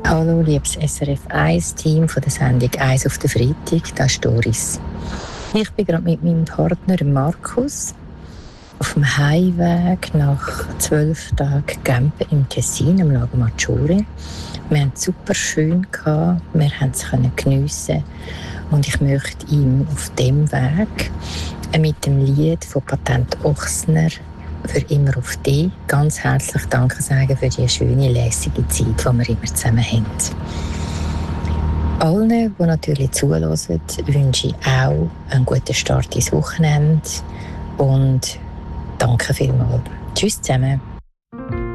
Hallo, liebes SRF 1-Team von der Sendung «1 auf den Freitag», das ist Doris. Ich bin gerade mit meinem Partner Markus auf dem Heimweg nach 12 Tagen Campen im Tessin, am Lago Maggiore. Wir hatten es super schön, wir konnten es geniessen und ich möchte ihm auf dem Weg mit dem Lied von Patent Ochsner «Für immer auf dich» ganz herzlich Danke sagen für die schöne, lässige Zeit, die wir immer zusammen haben. Allen, die natürlich zuhören, wünsche ich auch einen guten Start ins Wochenende und danke vielmals. Tschüss zusammen.